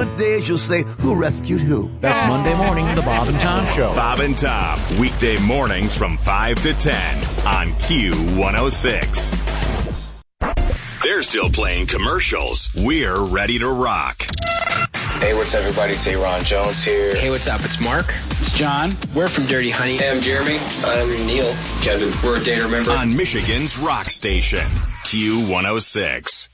turbulent days, you'll say, who rescued who? That's Monday morning, The Bob and Tom Show. Bob and Tom, weekday mornings from 5 to 10 on Q106. They're still playing commercials. We're ready to rock. Hey, what's up, everybody? It's Ron Jones here. Hey, what's up? It's Mark. It's John. We're from Dirty Honey. Hey, I'm Jeremy. I'm Neil. Kevin. We're a day to remember. On Michigan's rock station, Q106.